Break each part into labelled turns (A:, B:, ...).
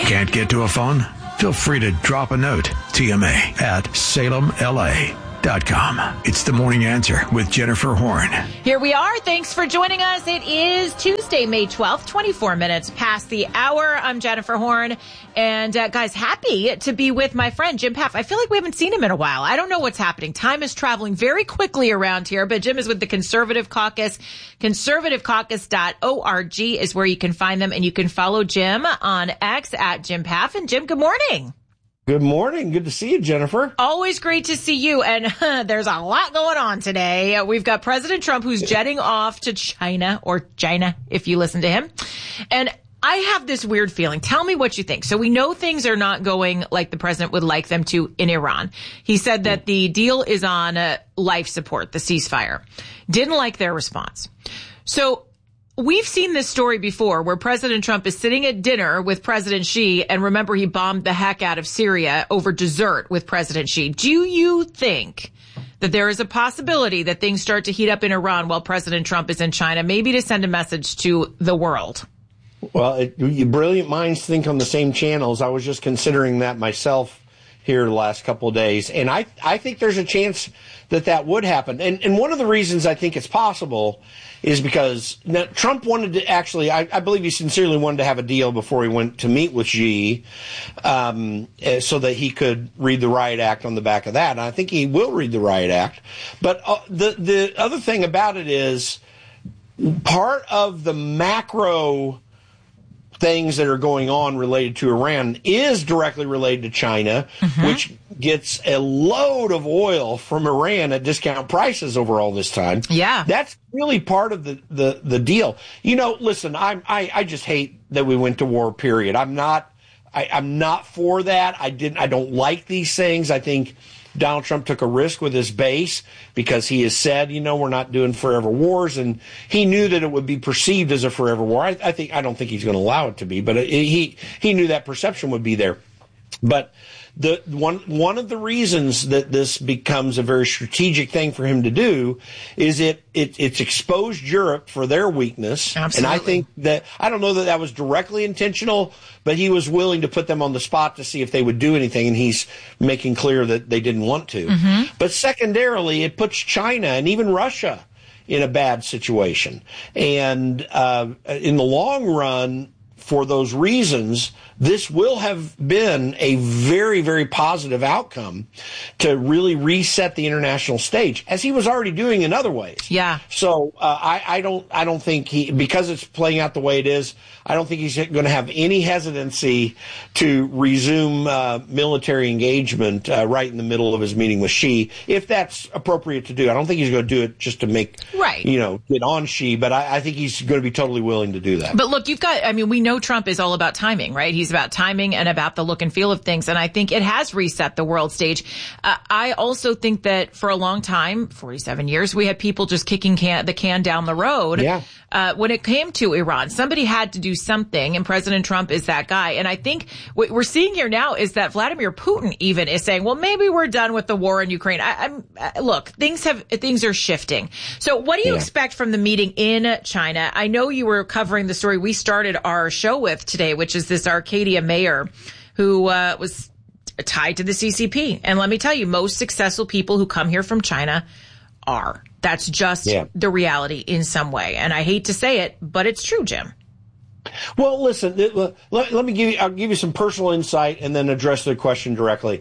A: Can't get to a phone? Feel free to drop a note. TMA at SalemLA.com. It's the Morning Answer with Jennifer Horn.
B: Here we are. Thanks for joining us. It is Tuesday, May 12th, 24 minutes past the hour. I'm Jennifer Horn. And guys, happy to be with my friend Jim Paff. I feel like we haven't seen him in a while. I don't know what's happening. Time is traveling very quickly around here, but Jim is with the Conservative Caucus. ConservativeCaucus.org is where you can find them, and you can follow Jim on X at Jim Paff. And Jim, good morning.
C: Good morning. Good to see you, Jennifer.
B: Always great to see you. And there's a lot going on today. We've got President Trump, who's jetting off to China, or China, if you listen to him. And I have this weird feeling. Tell me what you think. So we know things are not going like the president would like them to in Iran. He said that the deal is on life support, the ceasefire. Didn't like their response. So we've seen this story before where President Trump is sitting at dinner with President Xi, and remember, he bombed the heck out of Syria over dessert with President Xi. Do you think that there is a possibility that things start to heat up in Iran while President Trump is in China, maybe to send a message to the world?
C: Well, brilliant minds think on the same channels. I was just considering that myself here the last couple of days, and I think there's a chance that would happen. And one of the reasons I think it's possible is because Trump wanted to actually, I believe he sincerely wanted to have a deal before he went to meet with Xi, so that he could read the Riot Act on the back of that. And I think he will read the Riot Act. But the other thing about it is part of the macro things that are going on related to Iran is directly related to China, which gets a load of oil from Iran at discount prices over all this time. Yeah. That's really part of the deal. You know, listen, I just hate that we went to war, period. I'm not for that. I don't like these things. I think Donald Trump took a risk with his base because he has said, we're not doing forever wars, and he knew that it would be perceived as a forever war. I don't think he's going to allow it to be, but he knew that perception would be there. But the one of the reasons that this becomes a very strategic thing for him to do is it's exposed Europe for their weakness. Absolutely. And I think that, I don't know that was directly intentional, but he was willing to put them on the spot to see if they would do anything, and he's making clear that they didn't want to. But secondarily, it puts China and even Russia in a bad situation. And in the long run, for those reasons, this will have been a very, very positive outcome to really reset the international stage, as he was already doing in other ways. Yeah. So I don't think because it's playing out the way it is, I don't think he's going to have any hesitancy to resume military engagement right in the middle of his meeting with Xi, if that's appropriate to do. I don't think he's going to do it just to make, get on Xi, but I think he's going to be totally willing to do that.
B: But look, we know Trump is all about timing, right? He's about timing and about the look and feel of things. And I think it has reset the world stage. I also think that for a long time, 47 years, we had people just kicking the can down the road. Yeah. When it came to Iran, somebody had to do something, and President Trump is that guy. And I think what we're seeing here now is that Vladimir Putin even is saying, well, maybe we're done with the war in Ukraine. Look, things are shifting. So what do you expect from the meeting in China? I know you were covering the story we started our show with today, which is this Arcadia mayor who was tied to the CCP. And let me tell you, most successful people who come here from China are. That's just the reality in some way. And I hate to say it, but it's true, Jim.
C: Well, listen, let me I'll give you some personal insight and then address the question directly.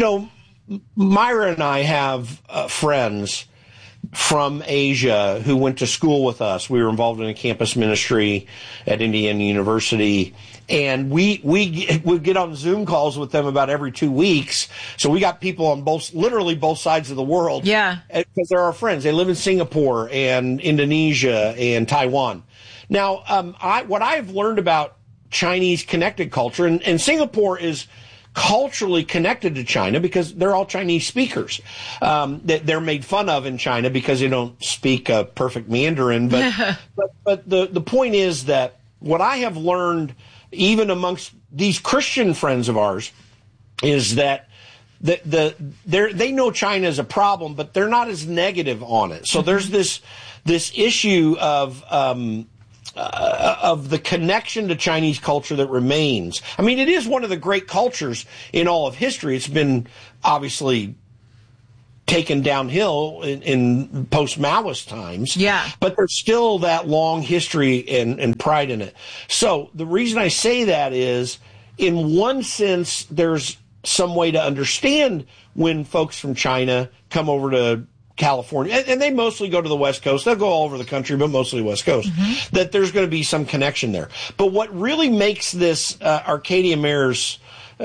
C: Myra and I have friends from Asia who went to school with us. We were involved in a campus ministry at Indiana University, and we would get on Zoom calls with them about every 2 weeks. So we got people on literally both sides of the world. Yeah. Because they're our friends. They live in Singapore and Indonesia and Taiwan. Now, what I've learned about Chinese connected culture, and Singapore is culturally connected to China because they're all Chinese speakers. They're made fun of in China because they don't speak perfect Mandarin. But the point is that what I have learned, even amongst these Christian friends of ours, is that they know China is a problem, but they're not as negative on it. So there's this issue of the connection to Chinese culture that remains. I mean, it is one of the great cultures in all of history. It's been obviously taken downhill in post-Maoist times.
B: Yeah.
C: But there's still that long history and pride in it. So the reason I say that is, in one sense, there's some way to understand when folks from China come over to California, and they mostly go to the West Coast. They'll go all over the country, but mostly West Coast, that there's going to be some connection there. But what really makes this Arcadia Mayor's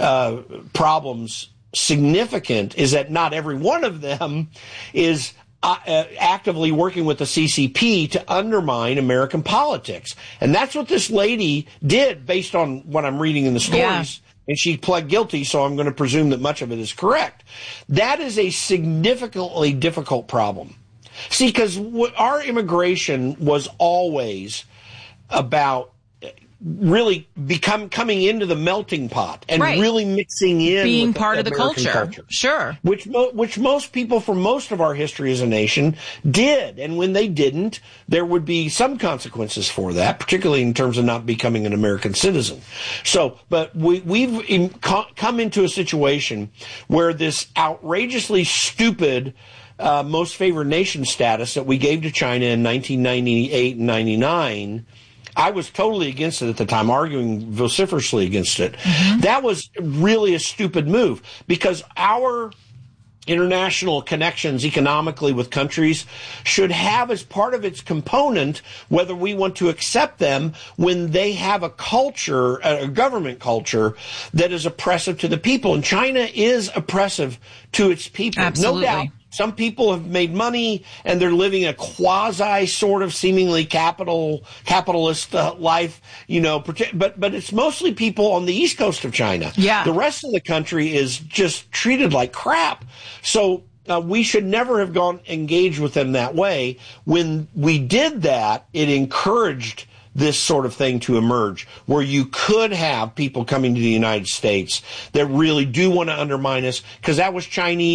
C: problems significant is that not every one of them is actively working with the CCP to undermine American politics. And that's what this lady did based on what I'm reading in the stories. Yeah. And she pled guilty, so I'm going to presume that much of it is correct. That is a significantly difficult problem. See, because our immigration was always about really coming into the melting pot and really mixing in,
B: being
C: with
B: part of the
C: American
B: culture. Sure.
C: Which most people for most of our history as a nation did. And when they didn't, there would be some consequences for that, particularly in terms of not becoming an American citizen. So, but we've come into a situation where this outrageously stupid most favored nation status that we gave to China in 1998 and 99, I was totally against it at the time, arguing vociferously against it. That was really a stupid move, because our international connections economically with countries should have as part of its component whether we want to accept them when they have a culture, a government culture, that is oppressive to the people. And China is oppressive to its people.
B: Absolutely.
C: No doubt. Some people have made money and they're living a quasi sort of seemingly capitalist life, you know, but it's mostly people on the east coast of China.
B: Yeah.
C: The rest of the country is just treated like crap. So we should never have engaged with them that way. When we did that, it encouraged this sort of thing to emerge, where you could have people coming to the United States that really do want to undermine us, because that was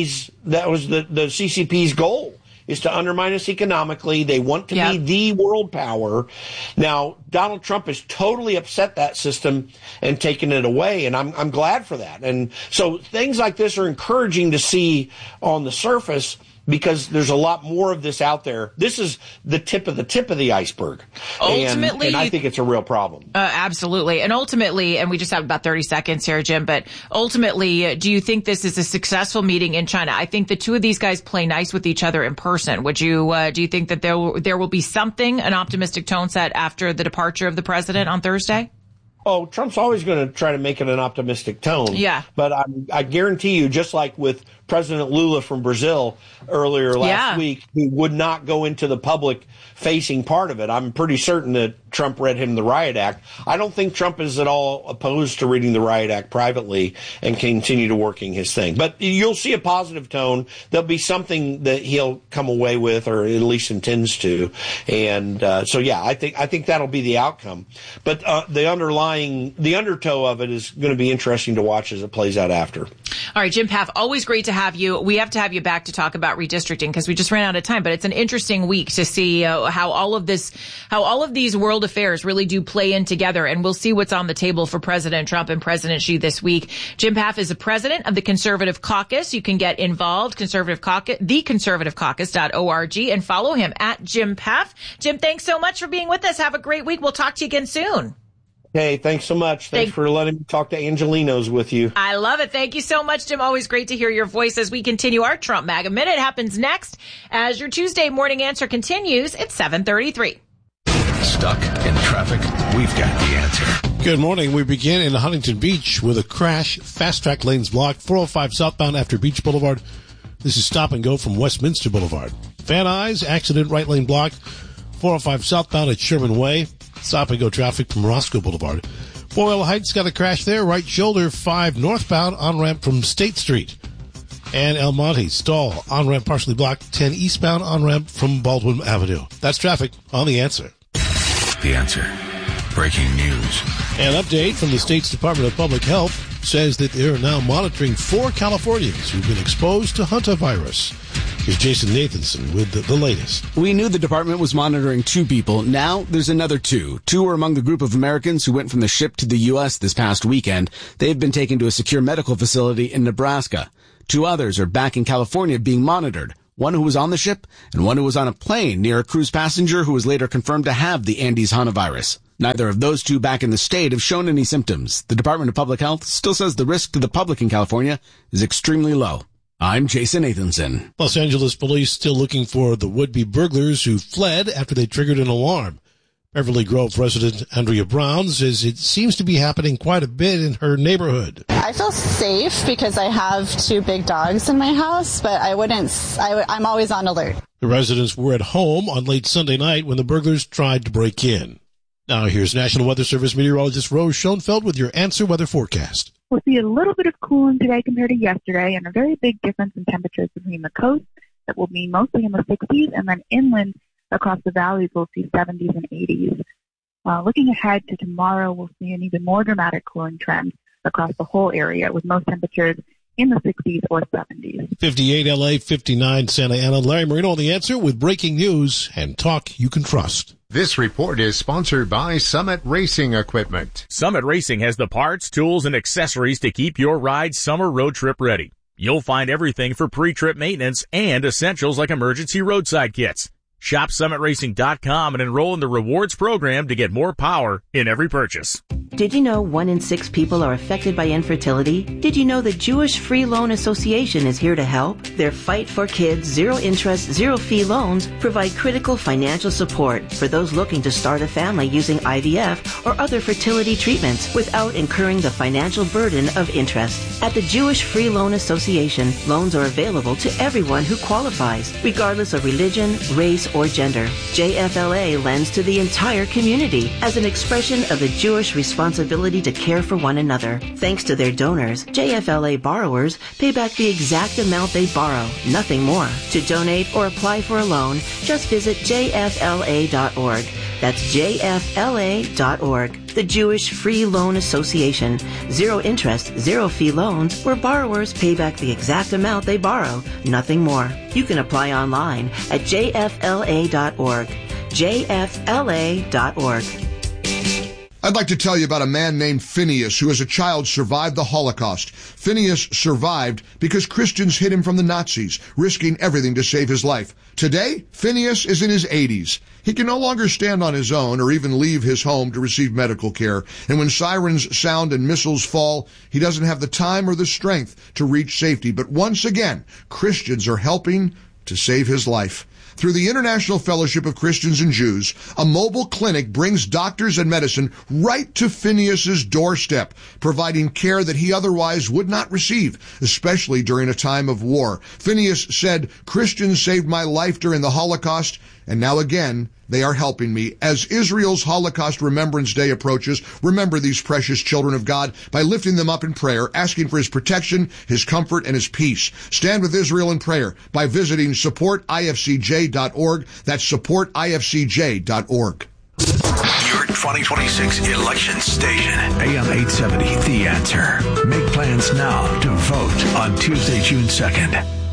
C: the CCP's goal, is to undermine us economically. They want to be the world power. Now, Donald Trump has totally upset that system and taken it away, and I'm glad for that. And so things like this are encouraging to see on the surface, because there's a lot more of this out there. This is the tip of the iceberg.
B: Ultimately,
C: and I think it's a real problem.
B: Absolutely. And ultimately, and we just have about 30 seconds here, Jim, but ultimately, do you think this is a successful meeting in China? I think the two of these guys play nice with each other in person. Would you, do you think that there will be something, an optimistic tone set after the departure of the president on Thursday?
C: Oh, Trump's always going to try to make it an optimistic tone.
B: Yeah.
C: But I guarantee you, just like with President Lula from Brazil earlier last week, who would not go into the public-facing part of it, I'm pretty certain that Trump read him the Riot Act. I don't think Trump is at all opposed to reading the Riot Act privately and continue to working his thing. But you'll see a positive tone. There'll be something that he'll come away with, or at least intends to. And so, yeah, I think that'll be the outcome. But the undertow of it is going to be interesting to watch as it plays out after.
B: All right, Jim Paff, always great to have you. We have to have you back to talk about redistricting because we just ran out of time, but it's an interesting week to see how all of these world affairs really do play in together, and we'll see what's on the table for President Trump and President Xi this week. Jim Paff is the president of the Conservative Caucus. You can get involved, Conservative Caucus, theconservativecaucus.org, and follow him at Jim Paff. Jim, thanks so much for being with us. Have a great week. We'll talk to you again soon.
C: Hey, thanks so much. Thanks for letting me talk to Angelinos with you.
B: I love it. Thank you so much, Jim. Always great to hear your voice as we continue our Trump MAGA Minute. Happens next as your Tuesday morning answer continues. It's 7:33.
A: Stuck in traffic? We've got the answer.
D: Good morning. We begin in Huntington Beach with a crash. Fast track lanes blocked. 405 southbound after Beach Boulevard. This is stop and go from Westminster Boulevard. Van Nuys, accident, right lane blocked. 405 southbound at Sherman Way. Stop and go traffic from Roscoe Boulevard. Boyle Heights got a crash there. Right shoulder 5 northbound on-ramp from State Street. And El Monte stall on-ramp partially blocked. 10 eastbound on-ramp from Baldwin Avenue. That's traffic on The Answer.
A: The Answer. Breaking news.
D: An update from the state's Department of Public Health says that they are now monitoring 4 Californians who've been exposed to hantavirus. Here's Jason Nathanson with the latest.
E: We knew the department was monitoring 2 people. Now there's another 2. 2 are among the group of Americans who went from the ship to the U.S. this past weekend. They've been taken to a secure medical facility in Nebraska. 2 others are back in California being monitored. One who was on the ship and one who was on a plane near a cruise passenger who was later confirmed to have the Andes hantavirus. Neither of those 2 back in the state have shown any symptoms. The Department of Public Health still says the risk to the public in California is extremely low. I'm Jason Nathanson.
D: Los Angeles police still looking for the would-be burglars who fled after they triggered an alarm. Beverly Grove resident Andrea Brown says it seems to be happening quite a bit in her neighborhood.
F: I feel safe because I have 2 big dogs in my house, but I'm always on alert.
D: The residents were at home on late Sunday night when the burglars tried to break in. Now here's National Weather Service meteorologist Rose Schoenfeld with your Answer Weather forecast.
G: We'll see a little bit of cooling today compared to yesterday, and a very big difference in temperatures between the coast that will be mostly in the 60s, and then inland across the valleys we'll see 70s and 80s. Looking ahead to tomorrow, we'll see an even more dramatic cooling trend across the whole area, with most temperatures in the 60s or 70s.
D: 58 LA, 59 Santa Ana. Larry Marino on The Answer with breaking news and talk you can trust.
H: This report is sponsored by Summit Racing Equipment.
I: Summit Racing has the parts, tools, and accessories to keep your ride summer road trip ready. You'll find everything for pre-trip maintenance and essentials like emergency roadside kits. Shop SummitRacing.com and enroll in the rewards program to get more power in every purchase.
J: Did you know 1 in 6 people are affected by infertility? Did you know the Jewish Free Loan Association is here to help? Their Fight for Kids zero interest, zero fee loans provide critical financial support for those looking to start a family using IVF or other fertility treatments without incurring the financial burden of interest. At the Jewish Free Loan Association, loans are available to everyone who qualifies, regardless of religion, race, or gender. JFLA lends to the entire community as an expression of the Jewish responsibility to care for one another. Thanks to their donors, JFLA borrowers pay back the exact amount they borrow, nothing more. To donate or apply for a loan, just visit jfla.org. That's jfla.org. The Jewish Free Loan Association. Zero interest, zero fee loans where borrowers pay back the exact amount they borrow, nothing more. You can apply online at jfla.org. jfla.org.
K: I'd like to tell you about a man named Phineas who as a child survived the Holocaust. Phineas survived because Christians hid him from the Nazis, risking everything to save his life. Today, Phineas is in his 80s. He can no longer stand on his own or even leave his home to receive medical care. And when sirens sound and missiles fall, he doesn't have the time or the strength to reach safety. But once again, Christians are helping to save his life. Through the International Fellowship of Christians and Jews, a mobile clinic brings doctors and medicine right to Phineas's doorstep, providing care that he otherwise would not receive, especially during a time of war. Phineas said, "Christians saved my life during the Holocaust, and now again, they are helping me." As Israel's Holocaust Remembrance Day approaches, remember these precious children of God by lifting them up in prayer, asking for his protection, his comfort, and his peace. Stand with Israel in prayer by visiting supportifcj.org. That's supportifcj.org.
A: Your 2026 election station, AM 870, The Answer. Make plans now to vote on Tuesday, June 2nd.